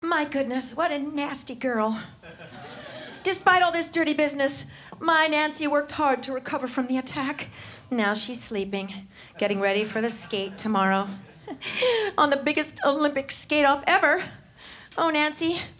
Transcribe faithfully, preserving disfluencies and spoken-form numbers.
My goodness, what a nasty girl. Despite all this dirty business, my Nancy worked hard to recover from the attack. Now she's sleeping, getting ready for the skate tomorrow. On the biggest Olympic skate-off ever. Oh, Nancy,